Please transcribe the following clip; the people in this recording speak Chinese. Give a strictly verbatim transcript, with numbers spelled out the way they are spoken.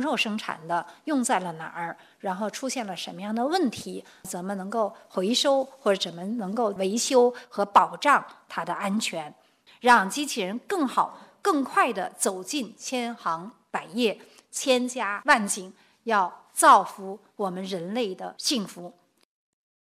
么时候生产的，用在了哪儿，然后出现了什么样的问题，怎么能够回收或者怎么能够维修和保障它的安全，让机器人更好、更快地走进千行百业、千家万景，要造福我们人类的幸福。